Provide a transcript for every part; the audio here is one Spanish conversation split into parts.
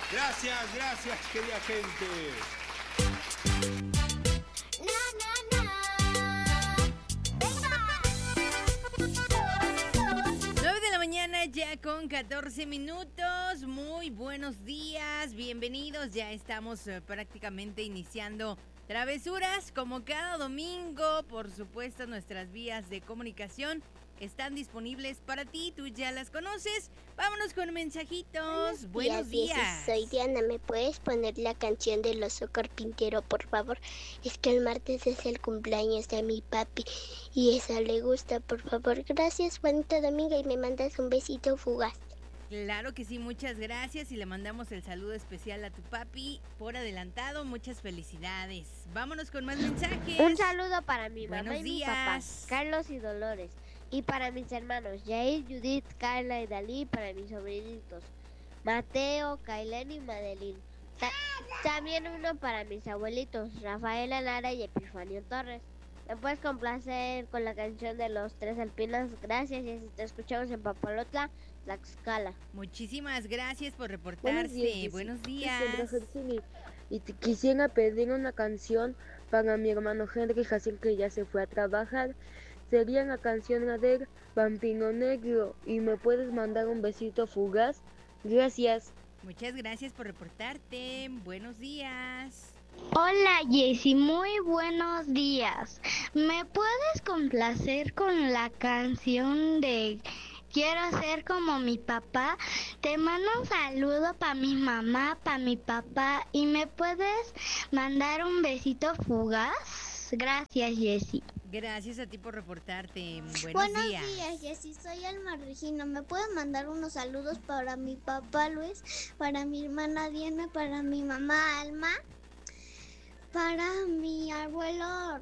Gracias, querida gente. Na, na, na. Venga. 9 de la mañana ya con 14 minutos. Muy buenos días, bienvenidos. Ya estamos prácticamente iniciando travesuras como cada domingo. Por supuesto, nuestras vías de comunicación están disponibles para ti, tú ya las conoces. Vámonos con mensajitos. Buenos días. Soy Diana, ¿me puedes poner la canción del oso carpintero, por favor? Es que el martes es el cumpleaños de mi papi y esa le gusta, por favor. Gracias, bonito domingo, y me mandas un besito fugaz. Claro que sí, muchas gracias y le mandamos el saludo especial a tu papi por adelantado. Muchas felicidades. Vámonos con más mensajes. Un saludo para mi mamá Buenos y mi días. papá, Carlos y Dolores. Y para mis hermanos, Jair, Judith, Carla y Dalí, para mis sobrinitos, Mateo, Kailén y Madeline. También uno para mis abuelitos, Rafaela Lara y Epifanio Torres. ¿Me puedes complacer con la canción de los Tres Alpinas? Gracias, y te escuchamos en Papalotla, Tlaxcala. Muchísimas gracias por reportarse. Buenos días. Y te quisiera pedir una canción para mi hermano Henry Jaciel, que ya se fue a trabajar. Sería la canción de Vampiro Negro, y me puedes mandar un besito fugaz. Gracias. Muchas gracias por reportarte. Buenos días. Hola Jessy, muy buenos días. ¿Me puedes complacer con la canción de Quiero ser como mi papá? Te mando un saludo para mi mamá, para mi papá, y me puedes mandar un besito fugaz. Gracias, Jessy. Gracias a ti por reportarte. Buenos días, Jessy. Soy Alma Regina. ¿Me puedes mandar unos saludos para mi papá Luis, para mi hermana Diana, para mi mamá Alma, para mi abuelo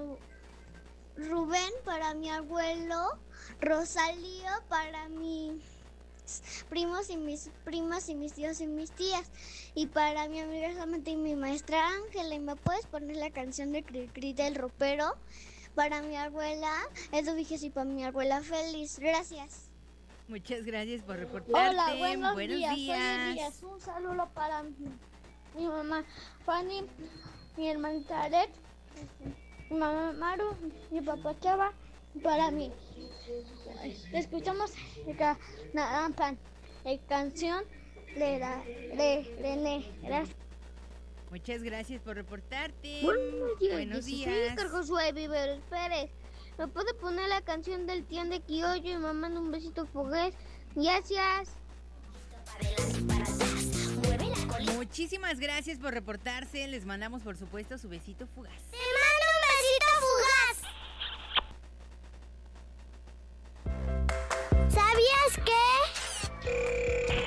Rubén, para mi abuelo Rosalío, para mis primos y mis primas y mis tíos y mis tías, y para mi amiga Samantha y mi maestra Ángela? ¿Y me puedes poner la canción de Cri del Ropero? Para mi abuela Eduviges y para mi abuela Feliz. Gracias. Muchas gracias por reportarte. Hola, buenos días. días. Soy Elías. Un saludo para mi mamá Fanny, mi hermanita Aret, mi mamá Maru, mi papá Chava, para mí. Escuchamos la canción de René. Gracias. Muchas gracias por reportarte. Buenos días. Soy Josué Viveros Pérez. ¿Me puede poner la canción del Tian de Quiollo y me manda un besito fugaz? Gracias. Muchísimas gracias por reportarse. Les mandamos, por supuesto, su besito fugaz. Te mando un besito fugaz. ¿Sabías que?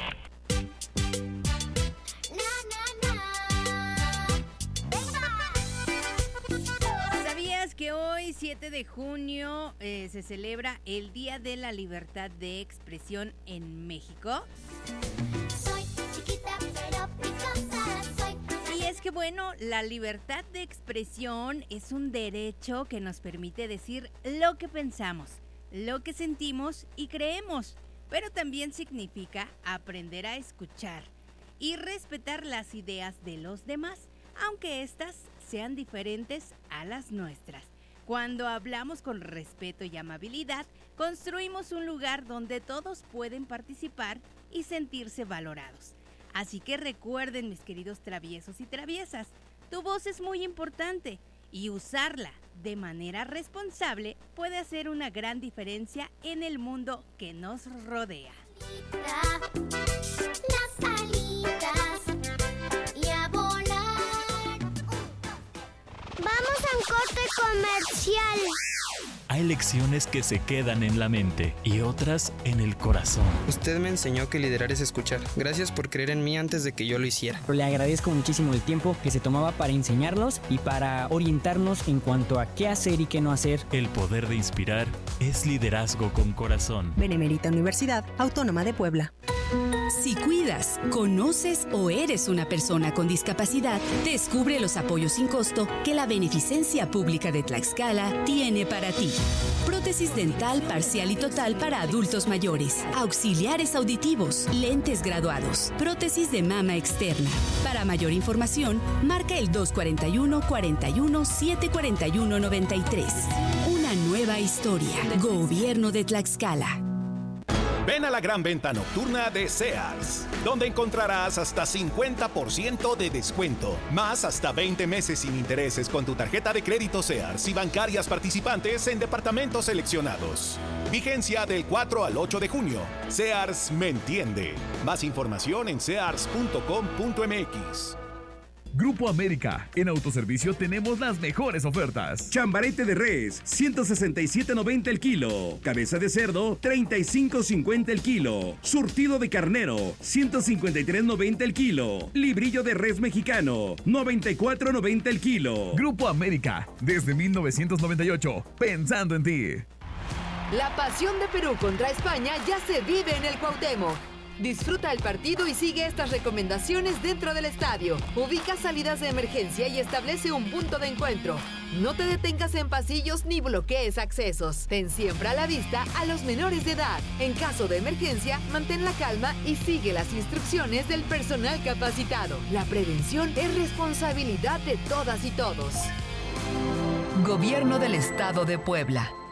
¿Sabías que hoy, 7 de junio, se celebra el Día de la Libertad de Expresión en México? Soy chiquita pero picosa, soy. Y es que bueno, la libertad de expresión es un derecho que nos permite decir lo que pensamos, lo que sentimos y creemos, pero también significa aprender a escuchar y respetar las ideas de los demás, aunque éstas sean diferentes a las nuestras. Cuando hablamos con respeto y amabilidad, construimos un lugar donde todos pueden participar y sentirse valorados. Así que recuerden, mis queridos traviesos y traviesas, tu voz es muy importante y usarla de manera responsable puede hacer una gran diferencia en el mundo que nos rodea. Las alitas y a volar. Vamos a un corte comercial. Hay lecciones que se quedan en la mente y otras en el corazón. Usted me enseñó que liderar es escuchar. Gracias por creer en mí antes de que yo lo hiciera. Le agradezco muchísimo el tiempo que se tomaba para enseñarnos y para orientarnos en cuanto a qué hacer y qué no hacer. El poder de inspirar es liderazgo con corazón. Benemérita Universidad Autónoma de Puebla. Si cuidas, conoces o eres una persona con discapacidad, descubre los apoyos sin costo que la Beneficencia Pública de Tlaxcala tiene para ti. Prótesis dental parcial y total para adultos mayores, auxiliares auditivos, lentes graduados, prótesis de mama externa. Para mayor información, marca el 241-41-741-93. Una nueva historia. Gobierno de Tlaxcala. Ven a la gran venta nocturna de Sears, donde encontrarás hasta 50% de descuento, más hasta 20 meses sin intereses con tu tarjeta de crédito Sears y bancarias participantes en departamentos seleccionados. Vigencia del 4 al 8 de junio. Sears me entiende. Más información en sears.com.mx. Grupo América, en autoservicio tenemos las mejores ofertas. Chambarete de res, 167.90 el kilo. Cabeza de cerdo, 35.50 el kilo. Surtido de carnero, 153.90 el kilo. Librillo de res mexicano, 94.90 el kilo. Grupo América, desde 1998, pensando en ti. La pasión de Perú contra España ya se vive en el Cuauhtémoc. Disfruta el partido y sigue estas recomendaciones dentro del estadio. Ubica salidas de emergencia y establece un punto de encuentro. No te detengas en pasillos ni bloquees accesos. Ten siempre a la vista a los menores de edad. En caso de emergencia, mantén la calma y sigue las instrucciones del personal capacitado. La prevención es responsabilidad de todas y todos. Gobierno del Estado de Puebla.